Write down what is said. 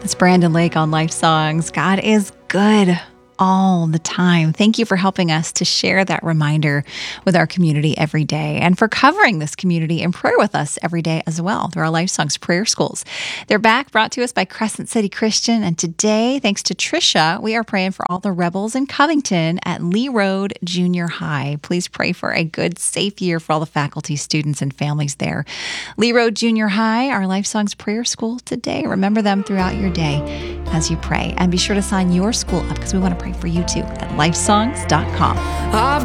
It's Brandon Lake on Life Songs. God is good all the time. Thank you for helping us to share that reminder with our community every day and for covering this community in prayer with us every day as well through our Life Songs prayer schools. They're back, brought to us by Crescent City Christian. And today, thanks to Trisha, we are praying for all the rebels in Covington at Lee Road Junior High. Please pray for a good, safe year for all the faculty, students, and families there. Lee Road Junior High, our Life Songs prayer school today. Remember them throughout your day as you pray. And be sure to sign your school up because we want to pray for you too at lifesongs.com.